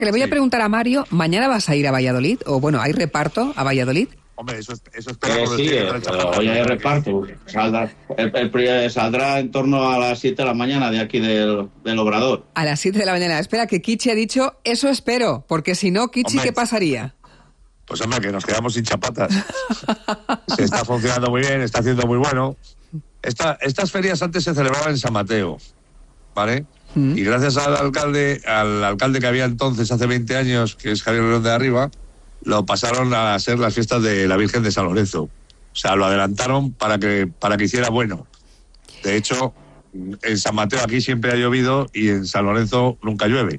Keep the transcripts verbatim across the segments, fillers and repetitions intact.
Que le voy Sí. a preguntar a Mario, ¿mañana vas a ir a Valladolid? O bueno, ¿hay reparto a Valladolid? Hombre, eso, es- eso Eh, espero. sí, eh, hoy hay reparto. Saldrá, el, el pri- saldrá en torno a las siete de la mañana de aquí del, del Obrador. A las siete de la mañana. Espera, que Kichi ha dicho, eso espero, porque si no, Kichi, Hombre. ¿qué pasaría? Pues hombre, que nos quedamos sin chapatas. Se está funcionando muy bien, está haciendo muy bueno. Esta, estas ferias antes se celebraban en San Mateo, ¿vale? Mm. Y gracias al alcalde, al alcalde que había entonces, hace veinte años, que es Javier León de Arriba, lo pasaron a ser las fiestas de la Virgen de San Lorenzo. O sea, lo adelantaron para que, para que hiciera bueno. De hecho, en San Mateo aquí siempre ha llovido y en San Lorenzo nunca llueve.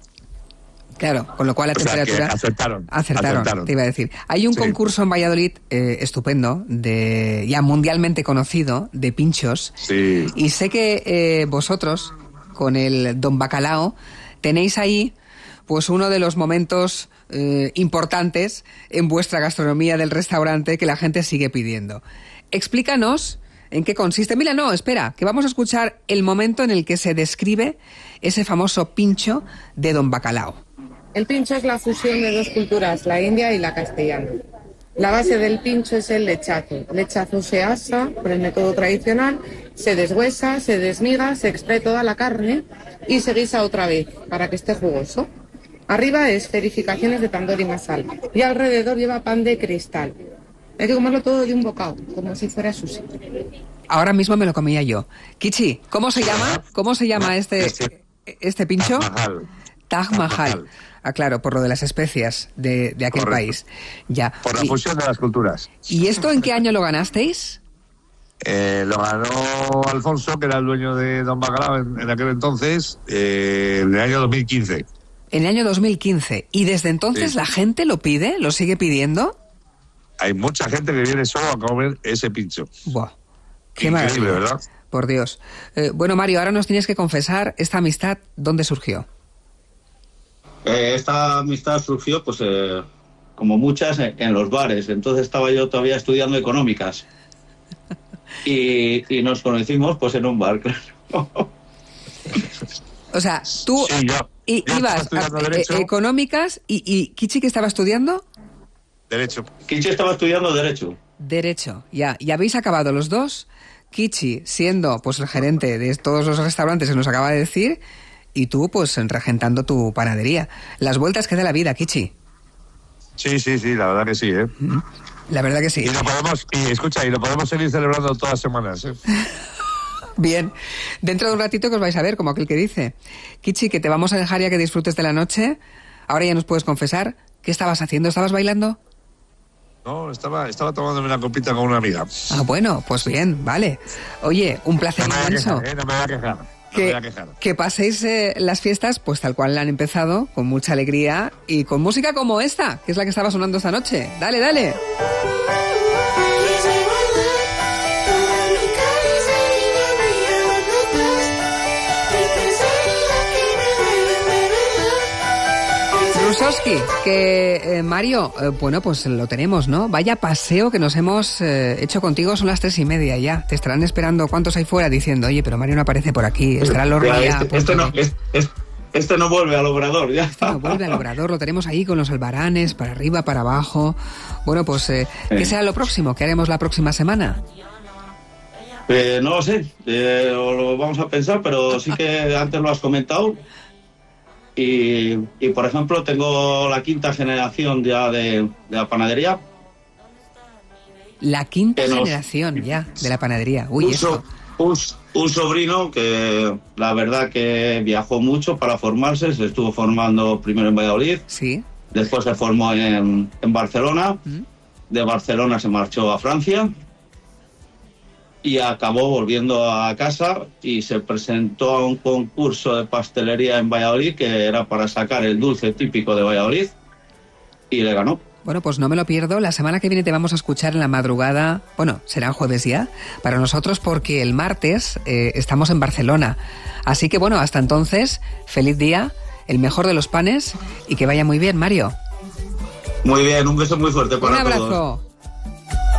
Claro, con lo cual la O sea, temperatura... que acertaron, Acertaron, acertaron. te iba a decir. Hay un Sí. concurso en Valladolid eh, estupendo, de ya mundialmente conocido, de pinchos. Sí. Y sé que eh, vosotros, con el Don Bacalao, tenéis ahí pues uno de los momentos eh, importantes en vuestra gastronomía del restaurante que la gente sigue pidiendo. Explícanos en qué consiste. Mira, no, espera, que vamos a escuchar el momento en el que se describe ese famoso pincho de Don Bacalao. El pincho es la fusión de dos culturas, la india y la castellana. La base del pincho es el lechazo. El lechazo se asa por el método tradicional, se deshuesa, se desmiga, se extrae toda la carne y se guisa otra vez para que esté jugoso. Arriba esferificaciones de tandoori masala y alrededor lleva pan de cristal. Hay que comerlo todo de un bocado, como si fuera sushi. Ahora mismo me lo comía yo. Kichi, ¿cómo se llama? ¿Cómo se llama este, este pincho? Taj Mahal. Taj Mahal. Ah, claro, por lo de las especias de, de aquel Correcto. país. Ya. Por la Y- fusión de las culturas. ¿Y esto en qué año lo ganasteis? Eh, lo ganó Alfonso, que era el dueño de Don Bacalao en, en aquel entonces, eh, en el año dos mil quince. En el año dos mil quince. ¿Y desde entonces Sí. la gente lo pide? ¿Lo sigue pidiendo? Hay mucha gente que viene solo a comer ese pincho. Buah, qué Increíble, maravilla. ¿verdad? Por Dios. Eh, bueno, Mario, ahora nos tienes que confesar esta amistad, ¿dónde surgió? Eh, esta amistad surgió, pues, eh, como muchas, en, en los bares. Entonces estaba yo todavía estudiando económicas. Y, y nos conocimos, pues, en un bar, claro. O sea, tú Sí, yo, i- yo ibas estaba a estudiando eh, Derecho. económicas y, y Kichi, ¿qué estaba estudiando? Derecho. Kichi estaba estudiando Derecho. Derecho, ya. ¿Y habéis acabado los dos? Kichi siendo pues el gerente de todos los restaurantes que nos acaba de decir y tú pues regentando tu panadería. Las vueltas que da la vida, Kichi. Sí, sí, sí, la verdad que sí, ¿eh? La verdad que sí. Y lo podemos, y escucha, y lo podemos seguir celebrando todas las semanas, ¿eh? Bien. Dentro de un ratito que os vais a ver, como aquel que dice. Kichi, que te vamos a dejar ya que disfrutes de la noche. Ahora ya nos puedes confesar. ¿Qué estabas haciendo? ¿Estabas bailando? No, estaba, estaba tomándome una copita con una amiga. Ah, bueno, pues bien, vale. Oye, un placer No me voy a inmenso. quejar, ¿eh? No me voy a quejar. No me Que, voy a quejar. que paséis eh, las fiestas pues tal cual la han empezado, con mucha alegría y con música como esta, que es la que estaba sonando esta noche. Dale, dale. Rusowski, que eh, Mario, eh, bueno, pues lo tenemos, ¿no? Vaya paseo que nos hemos eh, hecho contigo, son las tres y media ya. Te estarán esperando cuántos hay fuera diciendo, oye, pero Mario no aparece por aquí, estará el horno Ya, ya. este, puesto este no, aquí". es- es- este no vuelve al Obrador, ya. Este no vuelve al obrador, lo tenemos ahí con los albaranes, para arriba, para abajo. Bueno, pues, eh, ¿qué será lo próximo? ¿Qué haremos la próxima semana? Eh, no lo sé, eh, o lo vamos a pensar, pero sí que antes lo has comentado. Y, y, por ejemplo, tengo la quinta generación ya de, de la panadería. La quinta Que nos- generación ya de la panadería. Uy, un, eso. so- un, un sobrino que la verdad que viajó mucho para formarse, se estuvo formando primero en Valladolid, Sí. después se formó en, en Barcelona, ¿Mm? de Barcelona se marchó a Francia y acabó volviendo a casa y se presentó a un concurso de pastelería en Valladolid que era para sacar el dulce típico de Valladolid y le ganó. Bueno, pues no me lo pierdo. La semana que viene te vamos a escuchar en la madrugada. Bueno, será jueves ya para nosotros porque el martes eh, estamos en Barcelona. Así que bueno, hasta entonces, feliz día, el mejor de los panes y que vaya muy bien, Mario. Muy bien, un beso muy fuerte para Un abrazo. todos.